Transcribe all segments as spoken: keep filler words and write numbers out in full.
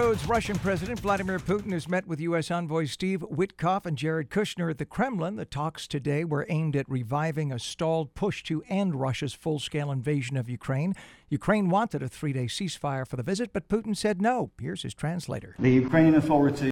Moscow's Russian President Vladimir Putin has met with U S envoys Steve Witkoff and Jared Kushner at the Kremlin. The talks today were aimed at reviving a stalled push to end Russia's full-scale invasion of Ukraine. Ukraine wanted a three-day ceasefire for the visit, but Putin said no. Here's his translator. The Ukraine authorities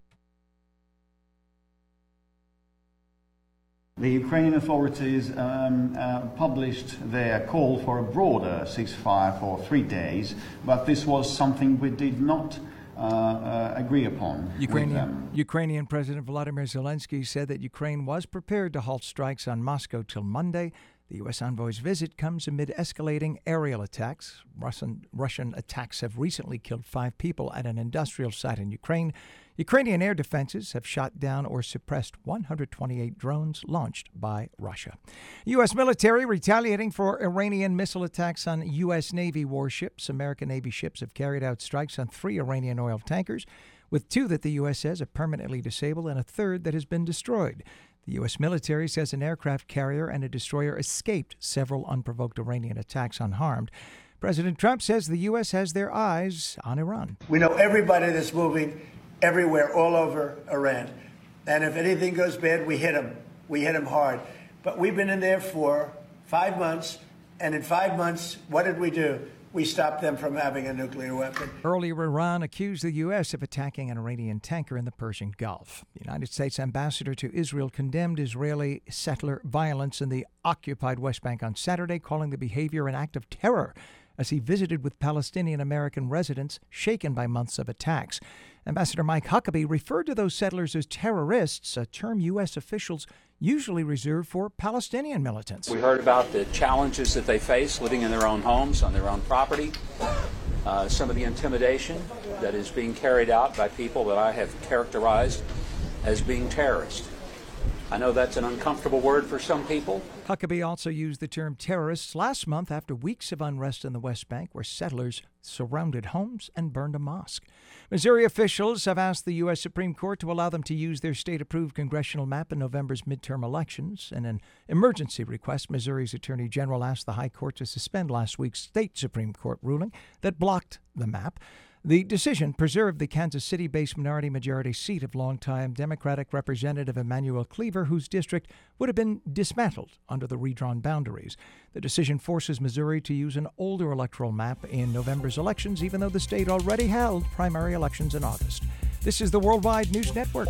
The Ukrainian authorities um, uh, published their call for a broader ceasefire for three days, but this was something we did not uh, uh, agree upon. Ukrainian, Ukrainian President Volodymyr Zelensky said that Ukraine was prepared to halt strikes on Moscow till Monday. The U S envoy's visit comes amid escalating aerial attacks. Russian, Russian attacks have recently killed five people at an industrial site in Ukraine. Ukrainian air defenses have shot down or suppressed one hundred twenty-eight drones launched by Russia. U S military retaliating for Iranian missile attacks on U S Navy warships. American Navy ships have carried out strikes on three Iranian oil tankers, with two that the U S says are permanently disabled and a third that has been destroyed. The U S military says an aircraft carrier and a destroyer escaped several unprovoked Iranian attacks unharmed. President Trump says the U S has their eyes on Iran. We know everybody that's moving everywhere, all over Iran. And if anything goes bad, we hit them. We hit them hard. But we've been in there for five months, and in five months, what did we do? We stopped them from having a nuclear weapon. Earlier, Iran accused the U S of attacking an Iranian tanker in the Persian Gulf. The United States ambassador to Israel condemned Israeli settler violence in the occupied West Bank on Saturday, calling the behavior an act of terror as he visited with Palestinian-American residents shaken by months of attacks. Ambassador Mike Huckabee referred to those settlers as terrorists, a term U S officials usually reserve for Palestinian militants. We heard about the challenges that they face living in their own homes, on their own property, uh, some of the intimidation that is being carried out by people that I have characterized as being terrorists. I know that's an uncomfortable word for some people. Huckabee also used the term terrorists last month after weeks of unrest in the West Bank where settlers surrounded homes and burned a mosque. Missouri officials have asked the U S Supreme Court to allow them to use their state-approved congressional map in November's midterm elections. In an emergency request, Missouri's Attorney General asked the High Court to suspend last week's state Supreme Court ruling that blocked the map. The decision preserved the Kansas City-based minority-majority seat of longtime Democratic Representative Emanuel Cleaver, whose district would have been dismantled under the redrawn boundaries. The decision forces Missouri to use an older electoral map in November's elections, even though the state already held primary elections in August. This is the Worldwide News Network.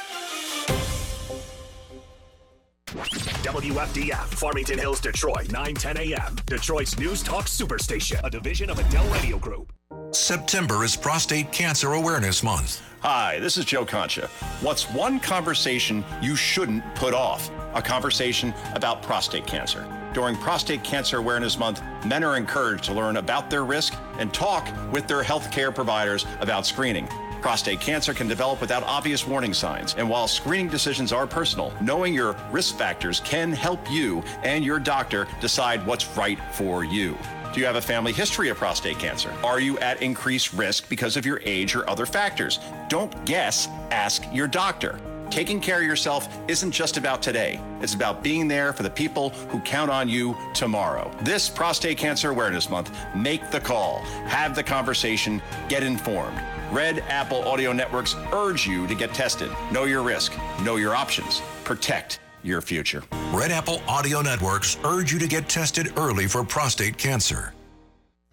W F D F, Farmington Hills, Detroit, nine ten a.m. Detroit's News Talk Superstation, a division of Adele Radio Group. September is Prostate Cancer Awareness Month. Hi, this is Joe Concha. What's one conversation you shouldn't put off? A conversation about prostate cancer. During Prostate Cancer Awareness Month, men are encouraged to learn about their risk and talk with their healthcare providers about screening. Prostate cancer can develop without obvious warning signs, and while screening decisions are personal, knowing your risk factors can help you and your doctor decide what's right for you. Do you have a family history of prostate cancer? Are you at increased risk because of your age or other factors? Don't guess, ask your doctor. Taking care of yourself isn't just about today. It's about being there for the people who count on you tomorrow. This Prostate Cancer Awareness Month, make the call, have the conversation, get informed. Red Apple Audio Networks urge you to get tested. Know your risk, know your options, protect your future. Red Apple Audio Networks urge you to get tested early for prostate cancer.